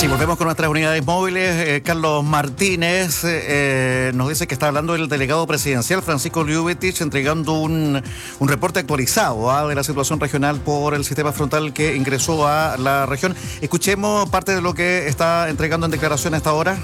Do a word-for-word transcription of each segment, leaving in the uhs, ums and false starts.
Sí, volvemos con nuestras unidades móviles. Eh, Carlos Martínez eh, nos dice que está hablando el delegado presidencial Francisco Lluvetic, entregando un, un reporte actualizado ¿ah? de la situación regional por el sistema frontal que ingresó a la región. Escuchemos parte de lo que está entregando en declaración hasta ahora.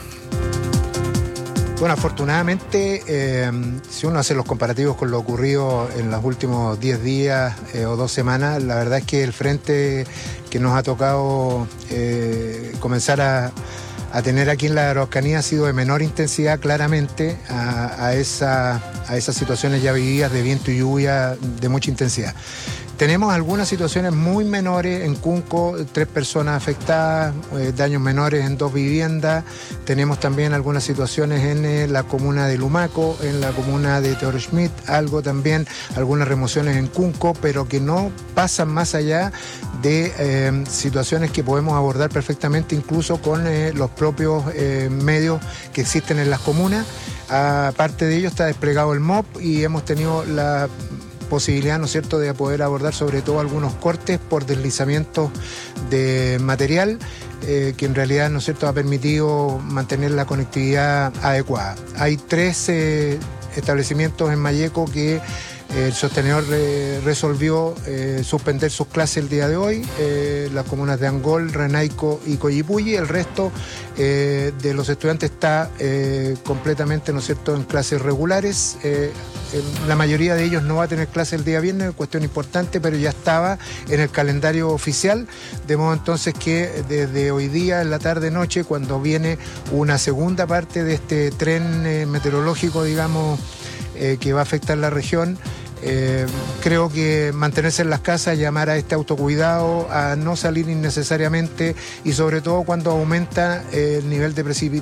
Bueno, afortunadamente, eh, si uno hace los comparativos con lo ocurrido en los últimos diez días eh, o dos semanas, la verdad es que el frente que nos ha tocado eh, comenzar a, a tener aquí en la Araucanía ha sido de menor intensidad claramente a, a, esa, a esas situaciones ya vividas de viento y lluvia de mucha intensidad. Tenemos algunas situaciones muy menores en Cunco, tres personas afectadas, eh, daños menores en dos viviendas. Tenemos también algunas situaciones en eh, la comuna de Lumaco, en la comuna de Teodoro Schmidt, algo también, algunas remociones en Cunco, pero que no pasan más allá de eh, situaciones que podemos abordar perfectamente incluso con eh, los propios eh, medios que existen en las comunas. Aparte de ello está desplegado el M O P y hemos tenido la posibilidad, ¿no es cierto?, de poder abordar sobre todo algunos cortes por deslizamientos de material eh, que en realidad, ¿no es cierto?, ha permitido mantener la conectividad adecuada. Hay tres eh, establecimientos en Malleco que el sostenedor eh, resolvió eh, suspender sus clases el día de hoy, eh, las comunas de Angol, Renaico y Coyipulli. El resto eh, de los estudiantes está eh, completamente, ¿no es cierto?, en clases regulares. Eh, la mayoría de ellos no va a tener clase el día viernes, cuestión importante, pero ya estaba en el calendario oficial, de modo entonces que desde hoy día, en la tarde-noche, cuando viene una segunda parte de este tren eh, meteorológico, digamos, eh, que va a afectar la región, Eh, creo que mantenerse en las casas, llamar a este autocuidado, a no salir innecesariamente y sobre todo cuando aumenta eh, el nivel de precipitación